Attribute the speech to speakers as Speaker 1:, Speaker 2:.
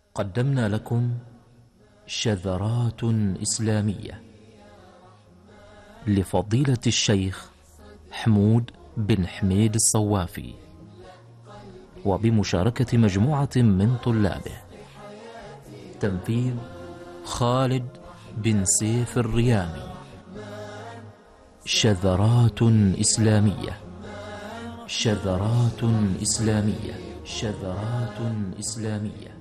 Speaker 1: قدمنا لكم شذرات إسلامية لفضيلة الشيخ حمود بن حميد الصوافي، وبمشاركة مجموعة من طلابه. تنفيذ خالد بن سيف الريامي. شذرات إسلامية، شذرات إسلامية، شذرات إسلامية.